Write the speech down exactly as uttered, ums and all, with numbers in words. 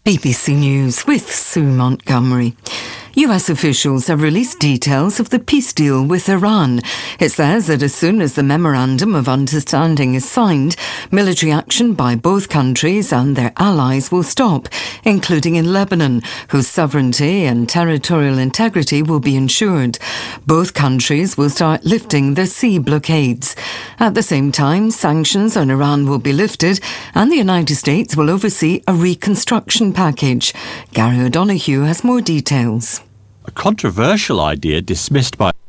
B B C News with Sue Montgomery. U S officials have released details of the peace deal with Iran. It says that as soon as the Memorandum of Understanding is signed, military action by both countries and their allies will stop, including in Lebanon, whose sovereignty and territorial integrity will be ensured. Both countries will start lifting their sea blockades. At the same time, sanctions on Iran will be lifted and the United States will oversee a reconstruction package. Gary O'Donoghue has more details. A controversial idea dismissed by